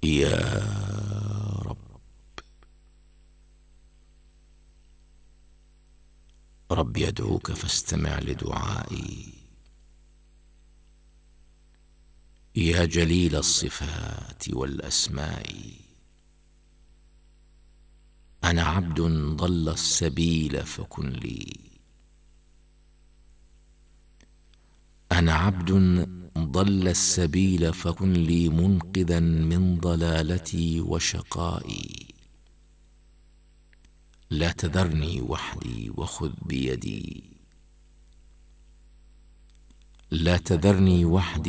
يا رب يدعوك فاستمع لدعائي. يا جليل الصفات والأسماء، أنا عبد ضل السبيل فكن لي. أنا عبد ضل السبيل فكن لي منقذا من ضلالتي وشقائي. لا تذرني وحدي وخذ بيدي، لا تذرني وحدي